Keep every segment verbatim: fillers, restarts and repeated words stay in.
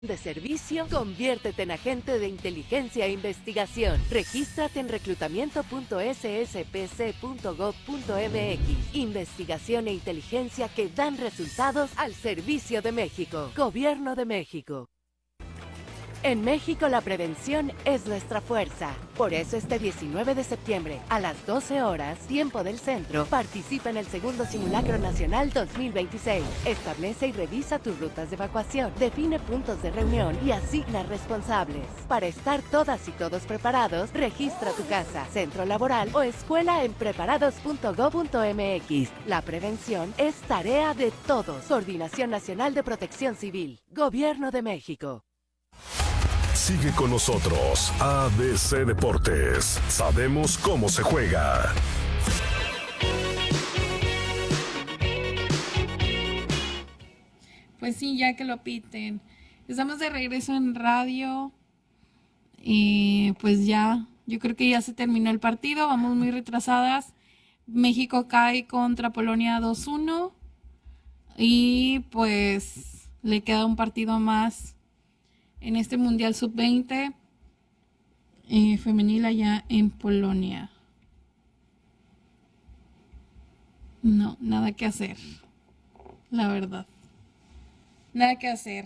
de servicio, conviértete en agente de inteligencia e investigación. Regístrate en reclutamiento punto s s p c punto gov punto m x. Investigación e inteligencia que dan resultados al servicio de México. Gobierno de México. En México la prevención es nuestra fuerza. Por eso este diecinueve de septiembre, a las doce horas, tiempo del centro, participa en el segundo Simulacro Nacional dos mil veintiséis. Establece y revisa tus rutas de evacuación, define puntos de reunión y asigna responsables. Para estar todas y todos preparados, registra tu casa, centro laboral o escuela en preparados punto gov punto m x. La prevención es tarea de todos. Coordinación Nacional de Protección Civil. Gobierno de México. Sigue con nosotros, A B C Deportes. Sabemos cómo se juega. Pues sí, ya que lo piten. Estamos de regreso en radio. Y pues ya, yo creo que ya se terminó el partido. Vamos muy retrasadas. México cae contra Polonia dos uno. Y pues le queda un partido más en este Mundial sub veinte eh, femenil allá en Polonia. No, nada que hacer. La verdad. Nada que hacer.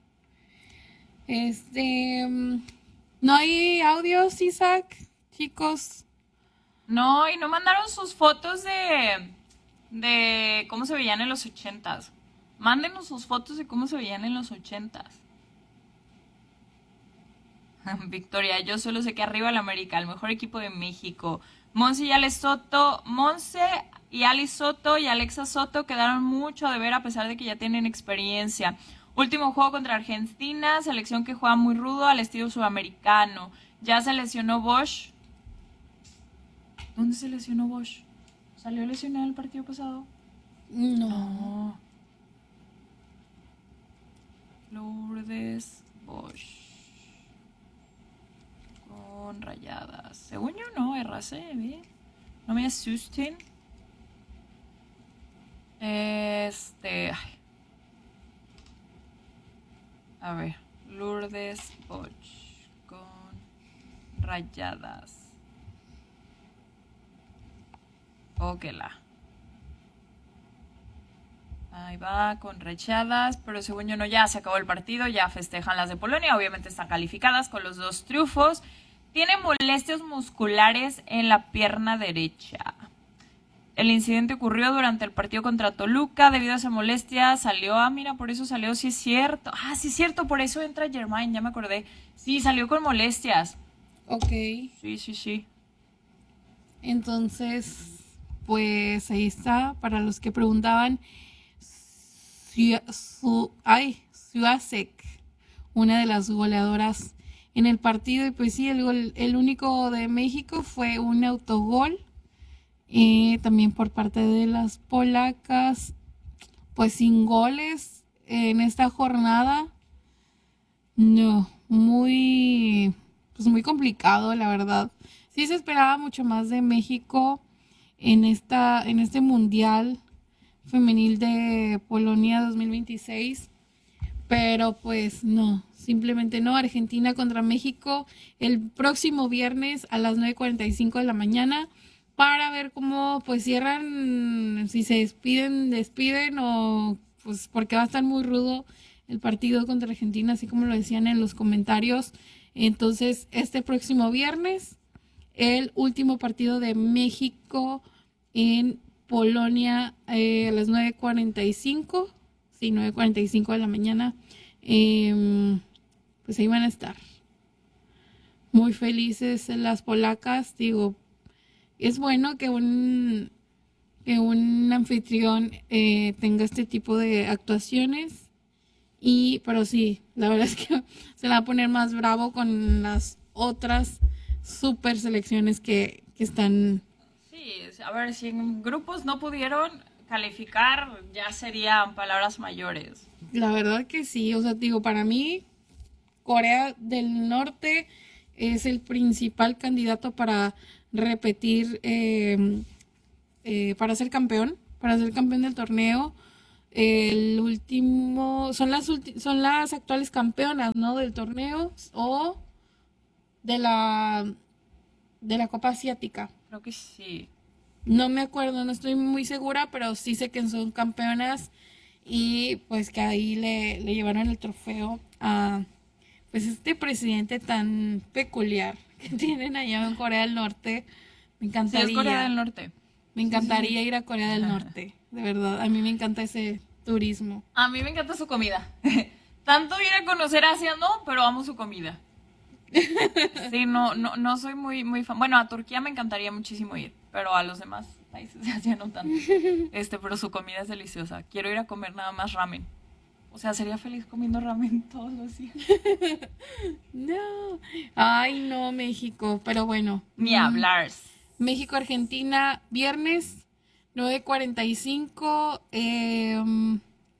Este... ¿No hay audios, Isaac? Chicos. No, y no mandaron sus fotos de... de cómo se veían en los ochentas. Mándenos sus fotos de cómo se veían en los ochentas. Victoria, yo solo sé que arriba el América, el mejor equipo de México. Monse y Alex Soto, Monse y Ali Soto y Alexa Soto quedaron mucho de ver a pesar de que ya tienen experiencia. Último juego contra Argentina, selección que juega muy rudo al estilo sudamericano. Ya se lesionó Bosch. ¿Dónde se lesionó Bosch? ¿Salió lesionado el partido pasado? No. Lourdes Bosch. Con rayadas. Según yo no, errase, bien. No me asusten. Este... Ay. A ver. Lourdes Bosch. Con rayadas. Óquela. Ahí va, con rayadas. Pero según yo no, ya se acabó el partido. Ya festejan las de Polonia. Obviamente están calificadas con los dos triunfos. Tiene molestias musculares en la pierna derecha. El incidente ocurrió durante el partido contra Toluca. Debido a esa molestia salió... Ah, mira, por eso salió, sí es cierto. Ah, sí es cierto, por eso entra Germain, ya me acordé. Sí, salió con molestias. Ok. Sí, sí, sí. Entonces, pues ahí está. Para los que preguntaban, su, su, ay, Suasek, una de las goleadoras en el partido. Y pues sí, el, gol, el único de México fue un autogol. Eh, también por parte de las polacas, pues sin goles en esta jornada. No, muy, pues muy complicado, la verdad. Sí se esperaba mucho más de México en esta, en este Mundial Femenil de Polonia dos mil veintiséis, pero pues no, simplemente no. Argentina contra México el próximo viernes a las nueve cuarenta y cinco de la mañana. Para ver cómo pues cierran, si se despiden, despiden o pues porque va a estar muy rudo el partido contra Argentina, así como lo decían en los comentarios. Entonces, este próximo viernes, el último partido de México en Polonia eh, a las nueve cuarenta y cinco, sí, nueve cuarenta y cinco de la mañana, eh, pues ahí van a estar. Muy felices las polacas, digo. Es bueno que un, que un anfitrión eh, tenga este tipo de actuaciones, y pero sí, la verdad es que se la va a poner más bravo con las otras super selecciones que, que están. Sí, a ver, si en grupos no pudieron calificar, ya serían palabras mayores. La verdad que sí, o sea, digo, para mí Corea del Norte es el principal candidato para repetir, eh, eh, para ser campeón, para ser campeón del torneo. el último, son las ulti- son las actuales campeonas, ¿no? Del torneo o de la de la Copa Asiática. Creo que sí. No me acuerdo, no estoy muy segura, pero sí sé que son campeonas y pues que ahí le, le llevaron el trofeo a pues este presidente tan peculiar que tienen allá en Corea del Norte. Me Sí, encantaría. es Corea del Norte. Me encantaría ir a Corea del Norte, de verdad. A mí me encanta ese turismo. A mí me encanta su comida. Tanto ir a conocer Asia, no, pero amo su comida. Sí, no, no, no soy muy, muy fan. Bueno, a Turquía me encantaría muchísimo ir, pero a los demás países de Asia no tanto. Este, pero su comida es deliciosa. Quiero ir a comer nada más ramen. O sea, sería feliz comiendo ramen todos los días. No. Ay, no, México. Pero bueno. Ni Mm, hablar. México-Argentina, viernes, nueve cuarenta y cinco. Eh, mm,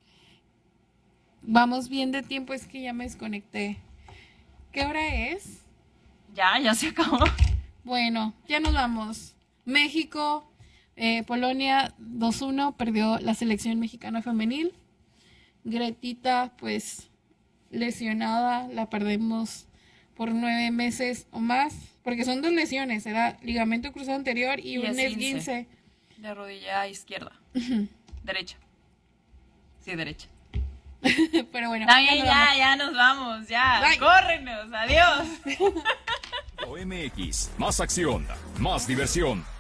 vamos bien de tiempo, es que ya me desconecté. ¿Qué hora es? Ya, ya se acabó. Bueno, ya nos vamos. México, eh, Polonia dos uno, perdió la selección mexicana femenil. Gretita, pues, lesionada, la perdemos por nueve meses o más, porque son dos lesiones, era ligamento cruzado anterior y, Y un esguince. esguince. De rodilla izquierda. Derecha. Sí, derecha. Pero bueno, Está ya bien, nos ya, vamos. ya nos vamos, ya. Bye. Córrenos, adiós. O M X, más acción, más diversión.